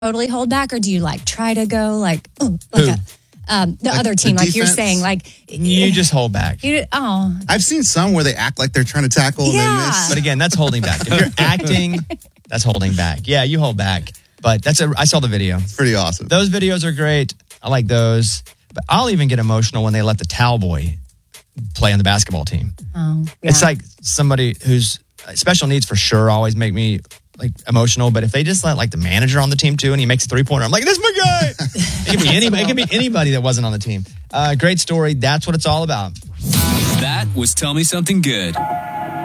totally hold back, or do you like try to go like the other team, like you're saying, like you just hold back. I've seen some where they act like they're trying to tackle and they miss. But again, that's holding back. If you're acting, that's holding back. Yeah, you hold back. But I saw the video. It's pretty awesome. Those videos are great. I like those. But I'll even get emotional when they let the towel boy play on the basketball team. Oh, yeah. It's like somebody who's special needs for sure always make me like emotional. But if they just let like the manager on the team too, and he makes a 3-pointer, I'm like, that's my guy. It can be anybody that wasn't on the team. Great story. That's what it's all about. That was Tell Me Something Good.